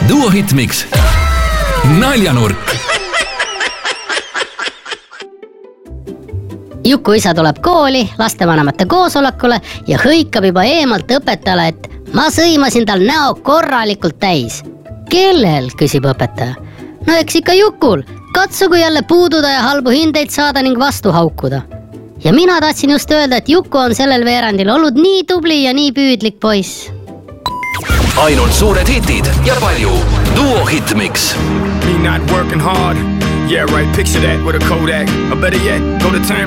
Duo Hitmix. Naljanurk. Juku isa tuleb kooli lastevanemate koosolekule ja hõikab juba eemalt õpetajale, et ma sõimasin tal näo korralikult täis. Kellel, küsib õpetaja. No eks ikka Jukul, katsugu jälle puududa ja halbu hindeid saada ning vastu haukuda. Ja mina tahtsin just öelda, et Juku on sellel veerandil olnud nii tubli ja nii püüdlik poiss. Ainult suured hitid ja palju Duo Hitmix. Me not working hard. Yeah, right, picture that with a Kodak. Or better yet, go to turn